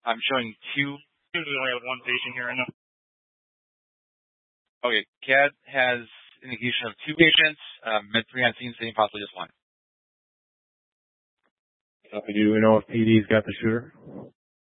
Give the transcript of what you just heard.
I'm showing two. Usually only have one patient here right now. Okay, CAD has indication of two patients, med-3 on scene, saying possibly just one. Do we know if PD's got the shooter?